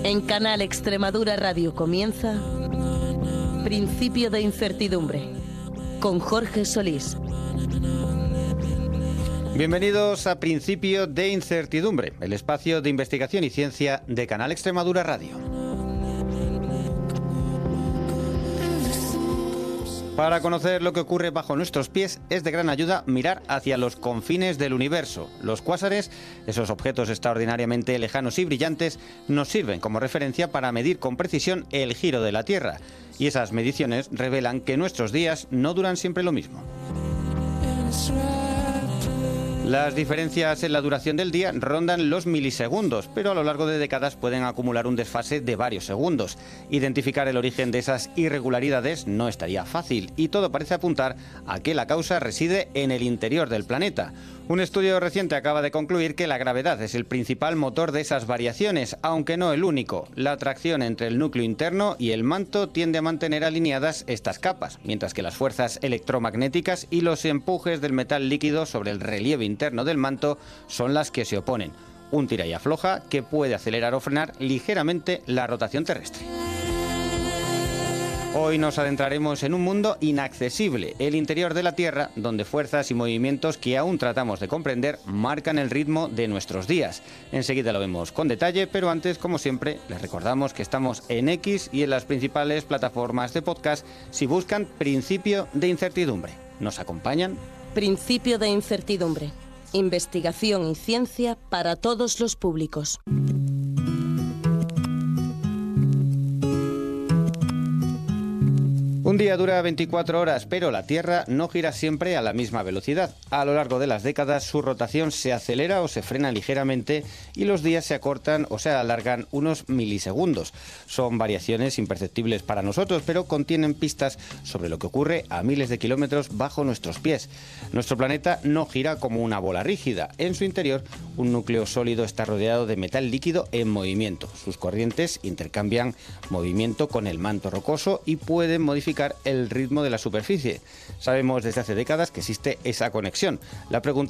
En Canal Extremadura Radio comienza Principio de Incertidumbre, con Jorge Solís. Bienvenidos a Principio de Incertidumbre, el espacio de investigación y ciencia de Canal Extremadura Radio. Para conocer lo que ocurre bajo nuestros pies es de gran ayuda mirar hacia los confines del universo. Los cuásares, esos objetos extraordinariamente lejanos y brillantes, nos sirven como referencia para medir con precisión el giro de la Tierra. Y esas mediciones revelan que nuestros días no duran siempre lo mismo. Las diferencias en la duración del día rondan los milisegundos, pero a lo largo de décadas pueden acumular un desfase de varios segundos. Identificar el origen de esas irregularidades no estaría fácil, y todo parece apuntar a que la causa reside en el interior del planeta. Un estudio reciente acaba de concluir que la gravedad es el principal motor de esas variaciones, aunque no el único. La atracción entre el núcleo interno y el manto tiende a mantener alineadas estas capas, mientras que las fuerzas electromagnéticas y los empujes del metal líquido sobre el relieve interno del manto son las que se oponen. Un tira y afloja que puede acelerar o frenar ligeramente la rotación terrestre. Hoy nos adentraremos en un mundo inaccesible, el interior de la Tierra, donde fuerzas y movimientos que aún tratamos de comprender marcan el ritmo de nuestros días. Enseguida lo vemos con detalle, pero antes, como siempre, les recordamos que estamos en X y en las principales plataformas de podcast si buscan Principio de Incertidumbre. ¿Nos acompañan? Principio de Incertidumbre. Investigación y ciencia para todos los públicos. Un día dura 24 horas, pero la Tierra no gira siempre a la misma velocidad. A lo largo de las décadas su rotación se acelera o se frena ligeramente y los días se acortan o se alargan unos milisegundos. Son variaciones imperceptibles para nosotros, pero contienen pistas sobre lo que ocurre a miles de kilómetros bajo nuestros pies. Nuestro planeta no gira como una bola rígida. En su interior, un núcleo sólido está rodeado de metal líquido en movimiento. Sus corrientes intercambian movimiento con el manto rocoso y pueden modificar el ritmo de la superficie. Sabemos desde hace décadas que existe esa conexión. La pregunta